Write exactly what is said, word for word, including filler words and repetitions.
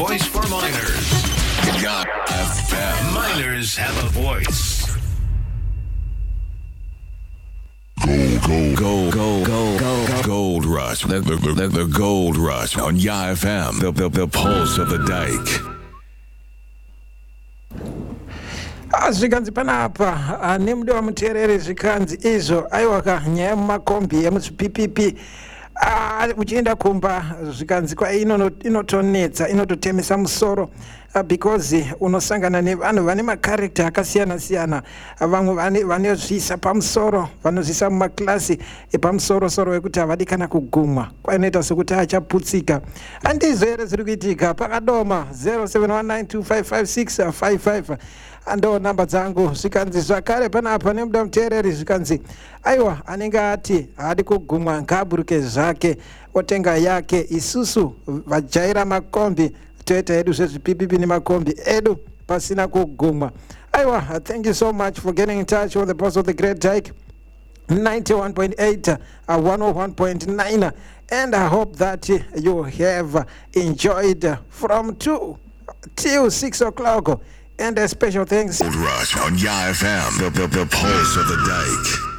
Voice for minors. Yacht F M. Minors have a voice. Gold, gold, gold, gold, gold, gold, gold rush. The, the, the, the gold rush on Yacht F M. The, the, the pulse of the dike. Zvikanzi panapa nemuda wa muterere zvikanzi izvo aiwaka nyaya yemakombi yemuzvipipipi uchienda kumba zvikanzi kwa inotonetsa inototemesa musoro because unosangana nevanhu vane makarekta akasiyana siyana, vamwe vanozvisa pamusoro, vanozvisa mumaklasi epamusoro soro wekuti havadi kana kugumwa kwainoita sekuti achaputsika. Handizvo here zviri kuitika pakadoma zero seven one nine two five five six five five ando namba dzangu. Zvikanzi zvakare panapa nemuda muteereri zvikanzi aiwa anenge ati haadi kugumwa ngaburuke zvake otenga yake, isusu vajaira makombi toita edu zvezvipipipi nemakombi edu pasina kugumwa. Aiwa, thank you so much for getting in touch with the boss of the Great Dike ninety-one point eight, uh, one oh one point nine, and I hope that uh, you have enjoyed uh, from two till six o'clock. And a special thanks. Gold Rush on Yacht F M, the, the, the pulse of the dike.